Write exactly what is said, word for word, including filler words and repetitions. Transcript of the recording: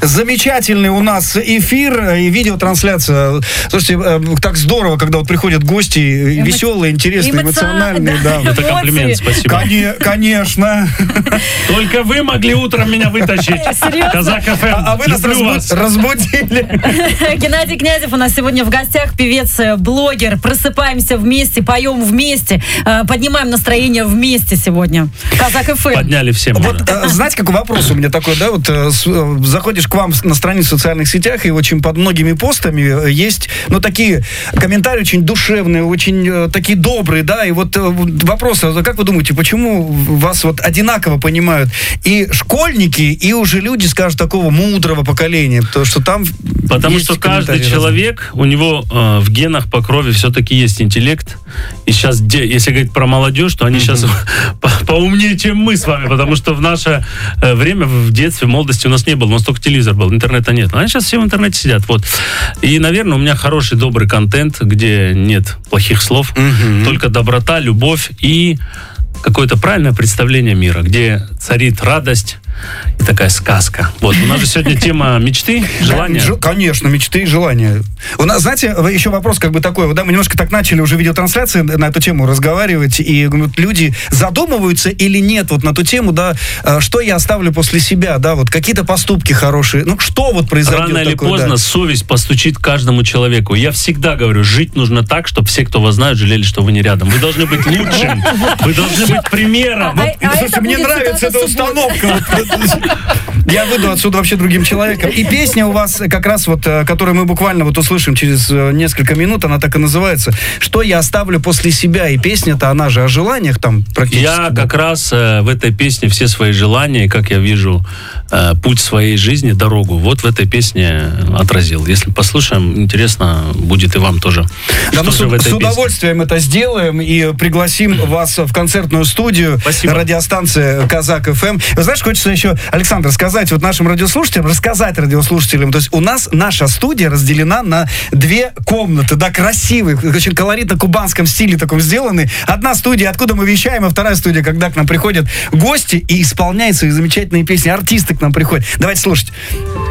Замечательный у нас эфир и видеотрансляция. Слушайте, так здорово, когда вот приходят гости Эмо... веселые, интересные, эмоциональные. Да. Это комплимент, спасибо. Коне- конечно. Только вы могли утром меня вытащить. Казак эф эм. А, а вы нас разбуд- разбудили. Геннадий Князев у нас сегодня в гостях, певец, блогер. Просыпаемся вместе, поем вместе, поднимаем настроение вместе сегодня. Казак эф эм. Подняли всем. Вот, знаете, какой вопрос у меня такой, да, вот заходишь к вам на страницу в социальных сетях, и очень под многими постами есть, ну, такие комментарии очень душевные, очень такие добрые, да, и вот вопрос, как вы думаете, почему вас вот одинаково понимают и школьники, и уже люди, скажем, такого мудрого поколения, потому что там Потому что каждый человек, у него э, в генах по крови все-таки есть интеллект, и сейчас, де, если говорить про молодежь, то они mm-hmm. сейчас по- поумнее, чем мы с вами, потому что в наше э, время, в детстве, в молодости у нас не было, у нас только телевизор был, интернета нет. Они сейчас все в интернете сидят, вот. И, наверное, у меня хороший, добрый контент, где нет плохих слов, mm-hmm. только доброта, любовь и какое-то правильное представление мира, где царит радость и такая сказка. Вот, у нас же сегодня тема мечты, желания. Да, конечно, мечты и желания. У нас, знаете, еще вопрос как бы такой, да, мы немножко так начали уже видеотрансляции на эту тему разговаривать, и вот, люди задумываются или нет вот на ту тему, да, что я оставлю после себя, да, вот какие-то поступки хорошие, ну, что вот произойдет Рано или такое, поздно да? совесть постучит каждому человеку. Я всегда говорю, жить нужно так, чтобы все, кто вас знает, жалели, что вы не рядом. Вы должны быть лучшим, вы должны быть примером. Слушайте, мне нравится эта установка. Я выйду отсюда вообще другим человеком. И песня у вас как раз вот, которую мы буквально вот услышим через несколько минут, она так и называется «Что я оставлю после себя». И песня-то, она же о желаниях там практически. Я да? как раз э, в этой песне все свои желания, как я вижу э, путь своей жизни, дорогу, вот в этой песне отразил. Если послушаем, интересно будет и вам тоже. Да, мы с, в этой с удовольствием песне? Это сделаем и пригласим вас в концертную студию. Спасибо. Радиостанция Казак эф эм. Вы знаешь, хочется еще, Александр, сказать вот нашим радиослушателям, рассказать радиослушателям, то есть у нас наша студия разделена на две комнаты, да, красивые, очень колоритно кубанском стиле таком сделаны. Одна студия, откуда мы вещаем, а вторая студия, когда к нам приходят гости и исполняют свои замечательные песни, артисты к нам приходят. Давайте слушать.